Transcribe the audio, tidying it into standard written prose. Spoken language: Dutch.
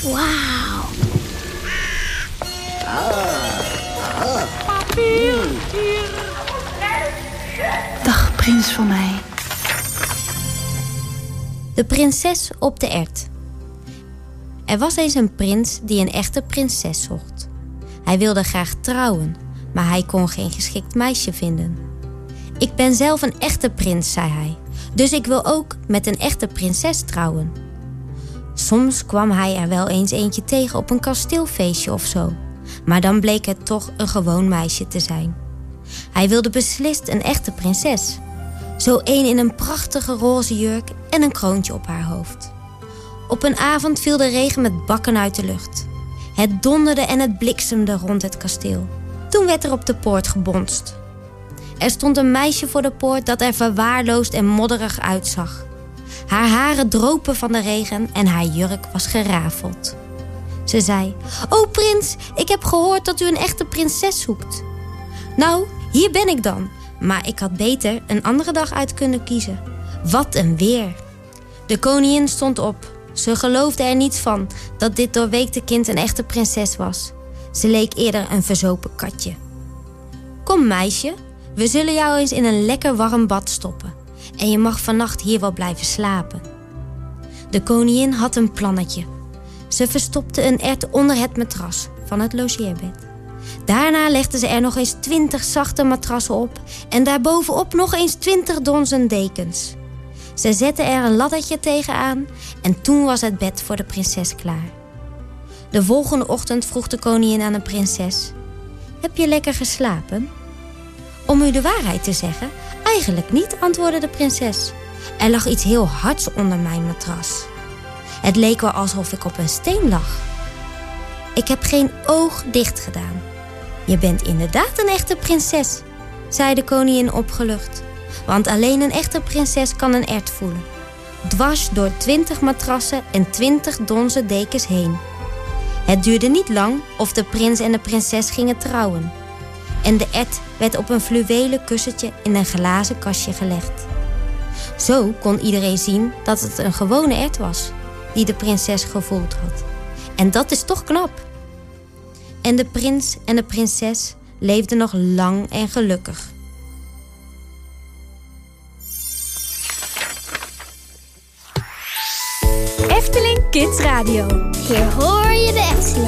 Wauw. Papier, hier. Dag, prins van mij. De prinses op de ert. Er was eens een prins die een echte prinses zocht. Hij wilde graag trouwen, maar hij kon geen geschikt meisje vinden. Ik ben zelf een echte prins, zei hij. Dus ik wil ook met een echte prinses trouwen. Soms kwam hij er wel eens eentje tegen op een kasteelfeestje of zo. Maar dan bleek het toch een gewoon meisje te zijn. Hij wilde beslist een echte prinses. Zo één in een prachtige roze jurk en een kroontje op haar hoofd. Op een avond viel de regen met bakken uit de lucht. Het donderde en het bliksemde rond het kasteel. Toen werd er op de poort gebonst. Er stond een meisje voor de poort dat er verwaarloosd en modderig uitzag. Haar haren dropen van de regen en haar jurk was gerafeld. Ze zei: "O prins, ik heb gehoord dat u een echte prinses zoekt." "Nou, hier ben ik dan. Maar ik had beter een andere dag uit kunnen kiezen." Wat een weer! De koningin stond op. Ze geloofde er niets van dat dit doorweekte kind een echte prinses was. Ze leek eerder een verzopen katje. "Kom meisje, we zullen jou eens in een lekker warm bad stoppen. En je mag vannacht hier wel blijven slapen." De koningin had een plannetje. Ze verstopte een ert onder het matras van het logeerbed. Daarna legde ze er nog eens 20 zachte matrassen op en daarbovenop nog eens 20 donzen dekens. Ze zette er een laddertje tegenaan en toen was het bed voor de prinses klaar. De volgende ochtend vroeg de koningin aan de prinses: "Heb je lekker geslapen?" "Om u de waarheid te zeggen, eigenlijk niet," antwoordde de prinses. "Er lag iets heel hards onder mijn matras. Het leek wel alsof ik op een steen lag." "Ik heb geen oog dicht gedaan. Je bent inderdaad een echte prinses," zei de koningin opgelucht. Want alleen een echte prinses kan een ert voelen. Dwars door 20 matrassen en 20 donzen dekens heen. Het duurde niet lang of de prins en de prinses gingen trouwen. En de ert werd op een fluwelen kussentje in een glazen kastje gelegd. Zo kon iedereen zien dat het een gewone ert was die de prinses gevoeld had. En dat is toch knap. En de prins en de prinses leefden nog lang en gelukkig. Efteling Kids Radio. Hier hoor je de Efteling.